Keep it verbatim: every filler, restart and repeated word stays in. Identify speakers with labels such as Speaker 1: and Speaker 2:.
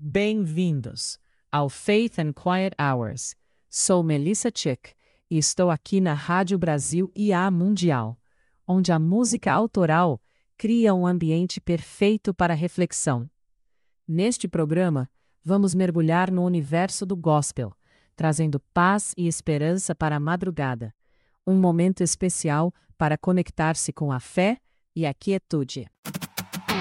Speaker 1: Bem-vindos ao Faith and Quiet Hours. Sou Melissa Chick e estou aqui na Rádio Brasil I A Mundial, onde a música autoral cria um ambiente perfeito para reflexão. Neste programa, vamos mergulhar no universo do gospel, trazendo paz e esperança para a madrugada, um momento especial para conectar-se com a fé e a quietude.